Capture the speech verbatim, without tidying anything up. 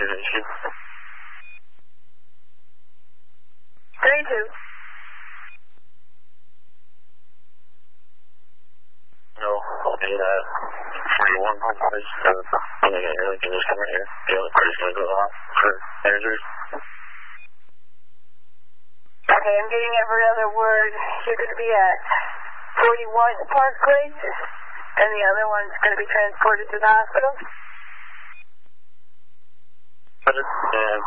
issue. thirty-two. No, and uh, forty-one, please. Uh, I'm going to get really can just come in here. The other party's going to go off for managers. Okay, I'm getting every other word. You're going to be at forty-one Park Place, and the other one's going to be transported to the hospital. Yeah.